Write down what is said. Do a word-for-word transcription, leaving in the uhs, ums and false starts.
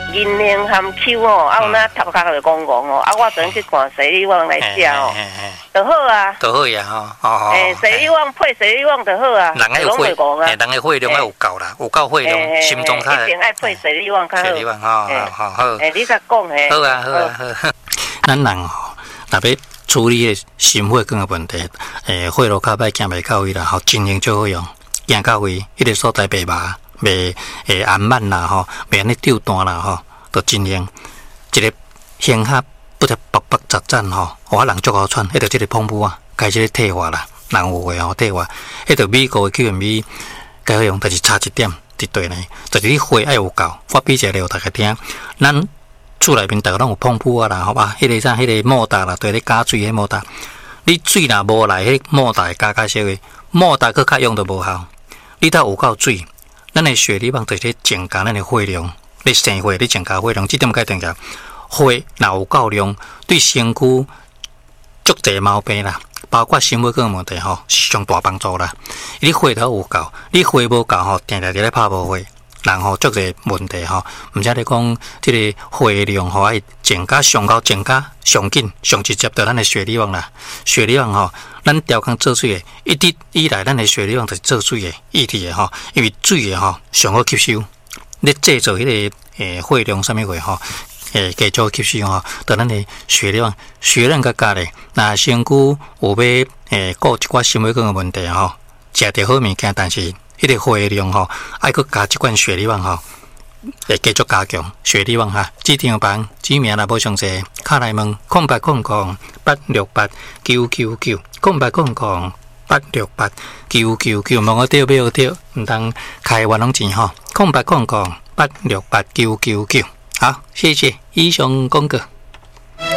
银杏含秋哦，啊有那头壳就戆戆哦，啊我昨天去看西里旺来食哦，就好啊， 就好呀吼，哦诶，西里旺配西里旺就好啊， 人的血，诶，人的血量要有够啦，有够血量，心脏较一定爱配西里旺较好。 西里旺吼，好好。 诶，你甲讲诶。 好啊，好啊，好。咱人吼，若要处理的心血管的问题，诶，血路较歹行袂到位啦，吼，真用最好用，行到位，迄个所在袂麻。袂诶按慢啦吼，袂安尼丢单啦吼，都尽量一个胸下不得白白杂杂吼，我人足好喘，迄个即个碰布啊，开始退化啦，人有诶吼退化，迄个美国诶 Q M B 该好用，但是差一点伫对呢，就是你血爱有够，我比一下互大家听，咱厝内面逐个拢有碰布啊啦，好吧？迄个啥，迄个莫达啦，对咧加水迄莫达，你水若无来，迄莫达会加加少诶，莫达佫较用都无效，你倒有够水。咱的血里旺就是增加咱的血量，你生血，你增加血量，这点该定下。血若有够量，对身躯足侪毛病啦，包括心血管问题吼，是上大帮助啦。你血头有够，你血无够吼，定定伫咧拍无血，人吼足侪问题吼。毋则你讲这个血量吼，爱增加上高增加上紧上直接到咱的血里旺啦。血里旺吼。咱调工做水的，一直以来咱的血里旺就是做水的液体的吼，因为水的吼上好吸收，你制造迄个诶血量啥物货吼，诶加速吸收吼，到咱的血里旺血量较高咧，那身躯有要诶顾一寡心血管的问题吼，食着好物件，但是迄个血量吼爱搁加一罐血里旺吼。会继续加强血里旺哈，指定房指名若无详细，卡来问空八空空八六八九九九，空八空空八六八九九九，问我对不对？对，唔当开玩弄钱哈，空八空空八六八九九九，好，谢谢以上广告。